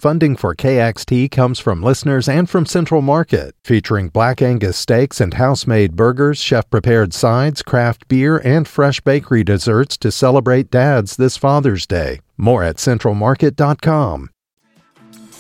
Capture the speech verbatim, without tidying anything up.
Funding for K X T comes from listeners and from Central Market, featuring Black Angus steaks and house-made burgers, chef-prepared sides, craft beer, and fresh bakery desserts to celebrate dads this Father's Day. More at central market dot com.